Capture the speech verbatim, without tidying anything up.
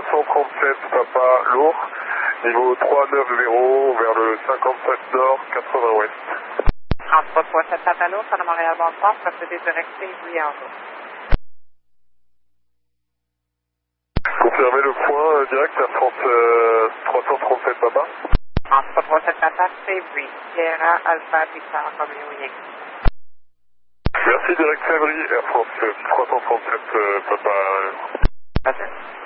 trois cent trente-sept Papa lourd, niveau trois neuf zéro vers le cinquante-sept nord, quatre-vingts ouest. Transport trois sept Papa lourd, sur le Montréal Bonsoir, procédé direct Saint-Louis en route. Confirmez le point euh, direct à France euh, trois cent trente-sept Papa. Transport trois sept Papa, Saint-Louis, Sierra, Alpha, Pixar, Romeo, Yankee. Merci direct Favry, Air France euh, trois cent trente-sept euh, Papa. Pas de-